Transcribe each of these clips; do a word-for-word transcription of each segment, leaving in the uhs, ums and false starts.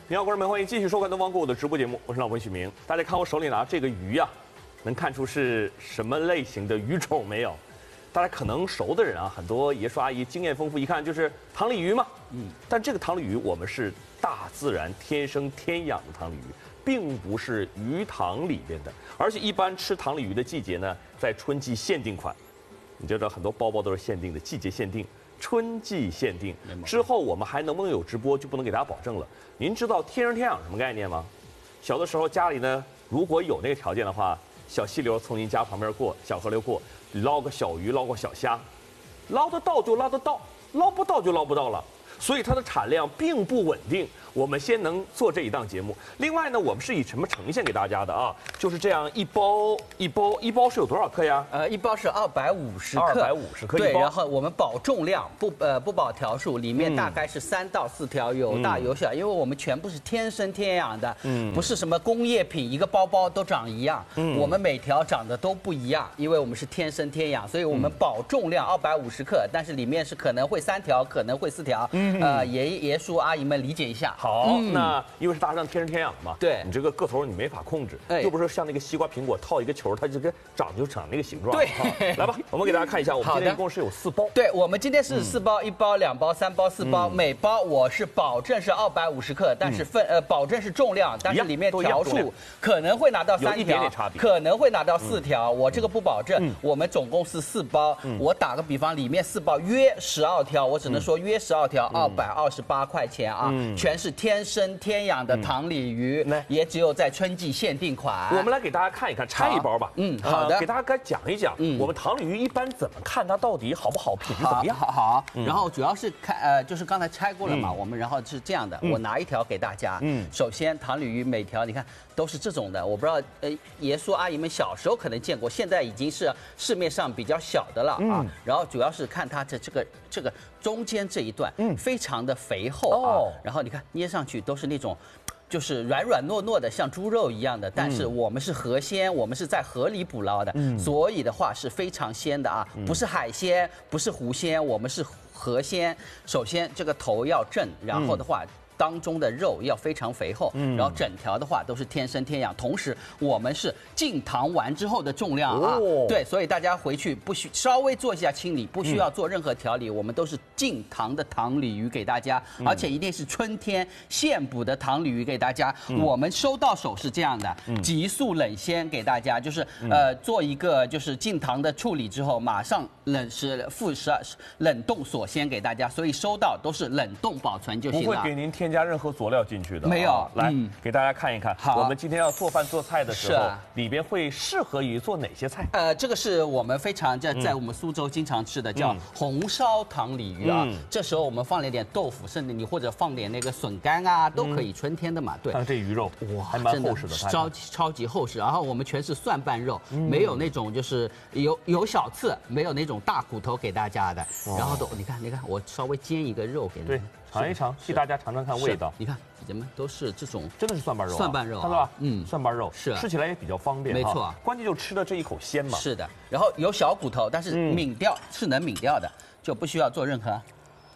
你好，观众们，欢迎继续收看东方购物的直播节目，我是老文许明。大家看我手里拿这个鱼啊，能看出是什么类型的鱼种没有？大家可能熟的人啊，很多爷叔阿姨经验丰富，一看就是塘鲤鱼嘛。嗯，但这个塘鲤鱼我们是大自然天生天养的塘鲤鱼，并不是鱼塘里边的，而且一般吃塘鲤鱼的季节呢，在春季限定款。你知道很多包包都是限定的，季节限定。春季限定之后，我们还能不能有直播，就不能给大家保证了。您知道天生天养什么概念吗？小的时候家里呢，如果有那个条件的话，小溪流从您家旁边过，小河流过，捞个小鱼，捞个小虾，捞得到就捞得到，捞不到就捞不到了。所以它的产量并不稳定。我们先能做这一档节目。另外呢，我们是以什么呈现给大家的啊？就是这样一包一包一包是有多少克呀？ 呃，一包是二百五十克。 二百五十克一包。 对，然后我们保重量，不呃不保条数，里面大概是三到四条，有大有小，因为我们全部是天生天养的，嗯，不是什么工业品，一个包包都长一样，嗯，我们每条长得都不一样，因为我们是天生天养，所以我们保重量二百五十克，但是里面是可能会三条，可能会四条，嗯，呃，爷爷叔阿姨们理解一下。 好，嗯、那因为是大自然天生天养的嘛， 对， 你这个个头你没法控制， 哎、 又不是像那个西瓜、苹果套一个球，它就跟长就长那个形状。 对， 来吧，我们给大家看一下，我们今天一共是有四包。 对，我们今天是四包，嗯、一包、两包、三包、四包，嗯、每包我是保证是二百五十克，但是分、嗯、呃保证是重量，但是里面条数可能会拿到三条， 有一点点差别， 可能会拿到四条，嗯、我这个不保证。嗯、我们总共是四包， 嗯、 我打个比方，里面四包约十二条，我只能说约十二条，二百二十八块钱啊，嗯、全是天生天养的塘鲤鱼，嗯、也只有在春季限定款。 我们来给大家看一看，拆一包吧。 嗯，好的， 呃、给大家该讲一讲，嗯、我们塘鲤鱼一般怎么看它到底好不好，品质怎么样？ 好，好，嗯、然后主要是看呃，就是刚才拆过了嘛，嗯、我们然后是这样的，嗯、我拿一条给大家。嗯，首先塘鲤鱼每条你看都是这种的，我不知道呃爷叔阿姨们小时候可能见过，现在已经是市面上比较小的了啊。嗯、然后主要是看它的这个这个中间这一段，嗯，非常的肥厚啊。哦、然后你看捏上去都是那种。就是软软糯糯的，像猪肉一样的，但是我们是河鲜，我们是在河里捕捞的，嗯、所以的话是非常鲜的啊，不是海鲜，不是湖鲜，我们是河鲜。首先这个头要正，然后的话。嗯当中的肉要非常肥厚，嗯、然后整条的话都是天生天养，同时我们是浸糖完之后的重量啊，哦、对，所以大家回去不需稍微做一下清理，不需要做任何调理，嗯、我们都是浸糖的塘鲤鱼给大家，嗯、而且一定是春天现捕的塘鲤鱼给大家。嗯、我们收到手是这样的，嗯、急速冷鲜给大家，就是呃做一个就是浸糖的处理之后，马上冷是负十二冷冻锁鲜给大家，所以收到都是冷冻保存就行了， 不会给您添加任何佐料进去的， 没有。 来， 嗯、 给大家看一看， 好， 我们今天要做饭做菜的时候， 啊、 里边会适合于做哪些菜？ 呃，这个是我们非常在在我们苏州经常吃的，叫红烧塘鲤鱼啊。嗯、这时候我们放了一点豆腐，甚至你或者放点那个笋干啊，都可以。春天的嘛，对。 看这鱼肉，哇，还蛮厚实的， 超超级厚实。然后我们全是蒜瓣肉，嗯、没有那种就是有有小刺，没有那种大骨头给大家的。然后都你看，你看，我稍微煎一个肉给你。 对。尝一尝，替大家尝尝看味道。 你看，姐们都是这种， 真的是蒜瓣肉、啊， 蒜瓣肉、啊， 看到吧？ 嗯， 蒜瓣肉是吃起来也比较方便， 没错。 关键就吃的这一口鲜嘛。 是的，然后有小骨头，但是抿掉、嗯、是能抿掉的，就不需要做任何。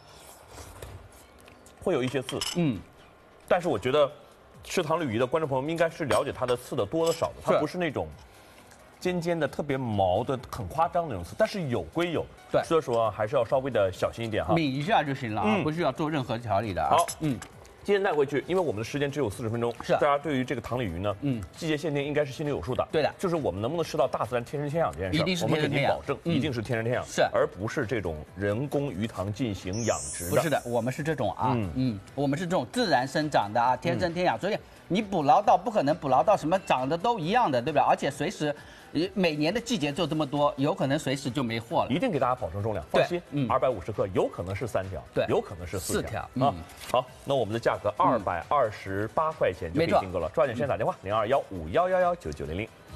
会有一些刺， 嗯， 但是我觉得吃塘鲤鱼的观众朋友们应该是了解它的刺的多的少的，它不是那种。尖尖的、特别毛的、很夸张的那种刺，但是有归有， 对， 吃的时候啊还是要稍微的小心一点哈， 抿一下就行了啊，嗯、不需要做任何调理的啊。 好，嗯，今天带回去，因为我们的时间只有四十分钟， 是大家对于这个塘鲤鱼呢，嗯，季节限定应该是心里有数的， 对的， 就是我们能不能吃到大自然天生天养这件事， 一定是天生天养， 我们给您保证，嗯、一定是天生天养， 是， 而不是这种人工鱼塘进行养殖的， 不是的，我们是这种啊，嗯嗯，我们是这种自然生长的啊，天生天养，嗯、所以你捕捞到不可能捕捞到什么长得都一样的，对吧？而且随时。每年的季节就这么多，有可能随时就没货了。 一定给大家保证重量，放心。嗯，二百五十克，有可能是三条， 对， 有可能是四条啊。 好，那我们的价格二百二十八块钱就可以订购了，抓紧时间打电话零二幺五幺幺幺九九零零。